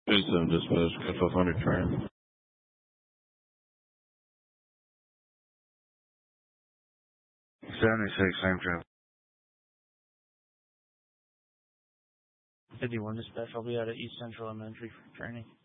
Dispatch, F500 train. 76, same trip. 51 dispatch, I'll be out at East Central Elementary for training.